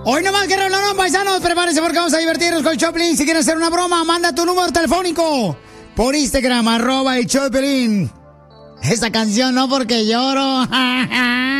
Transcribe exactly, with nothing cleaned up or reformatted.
Hoy nomás que hablaron, paisanos, prepárense porque vamos a divertirnos con el Choplin. Si quieres hacer una broma, manda tu número telefónico por Instagram, arroba el Choplin. Esta canción no porque lloro.